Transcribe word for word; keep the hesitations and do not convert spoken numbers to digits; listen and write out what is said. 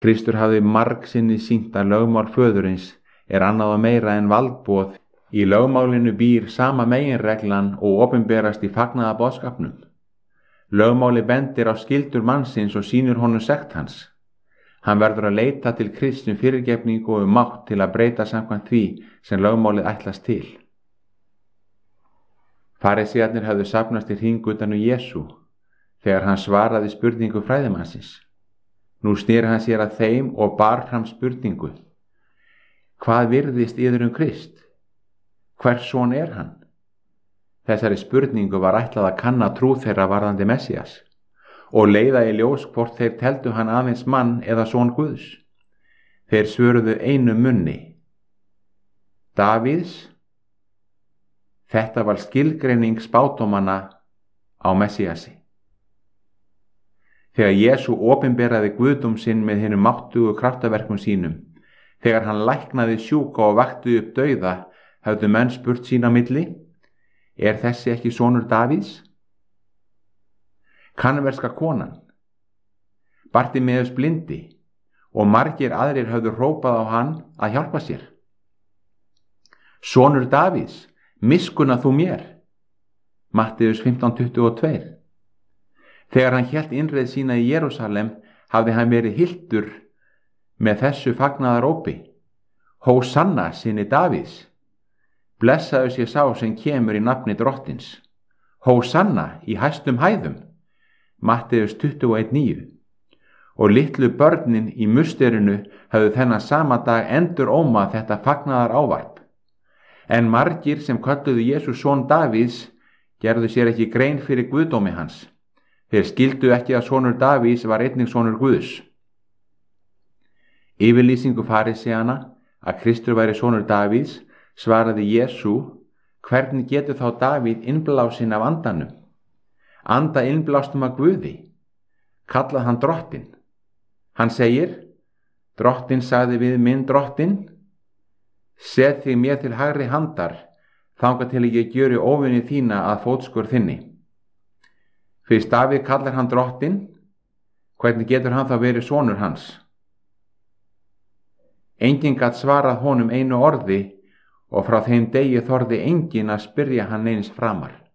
Kristur hafði margsinni sýnt að lögmál föðurins er annað og meira en valdboð. Í lögmálinu býr sama meginreglan og opinberast í fagnaða boðskapnum. Lögmáli bendir á skyldur mannsins og sýnir honum sekt hans. Hann verður að leita til Kristi um fyrirgefningu og um mátt til að breyta samkvæmt því sem lögmálið ætlast til. Farisíarnir hafðu safnast í hring utan um Jesú þegar hann svaraði spurningu fræðimannsins. Nú sneri hann sér að þeim og bar fram spurningu: Hvað virðist yður um Krist? Hvers son er hann? Þessari spurningu var ætlað að kanna trú þeirra varðandi Messías og leiða í ljós hvort þeir teldu hann aðeins mann eða son Guðs. Þeir svöruðu einu munni: Davíðs. Þetta var skilgreining spádómanna á Messíasi. Þegar Jesú opinberaði guðdóm sinn með hinum máttugu kraftaverkum sínum, þegar hann læknaði sjúka og vakti upp dauða, höfðu menn spurt sín á milli: Er þessi ekki sonur Davíðs? Kanverska konan, Bartimeus blindi og margir aðrir höfðu hrópað á hann að hjálpa sér: Sonur Davíðs, miskunna þú mér. Matteus fimmtán tuttugu og tvö. Þegar hann hélt innreið sína í Jerúsalem hafði hann verið hylltur með þessu fagnaðarópi: Hósanna syni Davíðs. Blessaður sé sá sem kemur í nafni drottins. Hósanna í hæstum hæðum. Matteus tuttugu og eitt níu. Og litlu börnin í musterinu höfðu þennan sama dag endur ómað þetta fagnaðar ávarp. En margir sem kölluðu Jesú son Davíðs gerðu sér ekki grein fyrir guðdómi hans. Þeir skildu ekki að sonur Davíðs var einnig sonur Guðs. Yfirlýsingu farisíana að Kristur væri sonur Davíðs svaraði Jesú: Hvernig getur þá Davíð innblásinn af andanum? Anda innblástum af Guði, kallað hann drottinn. Hann segir: Drottinn sagði við minn drottinn: Set þig mér til hægri handar, þangað til ég gjöri óvini þína að fótskur þinni. Fyrst Davíð kallar hann drottinn, hvernig getur hann þá verið sonur hans? Enginn gat svarað honum einu orði og frá þeim degi þorði enginn að spyrja hann eins framar.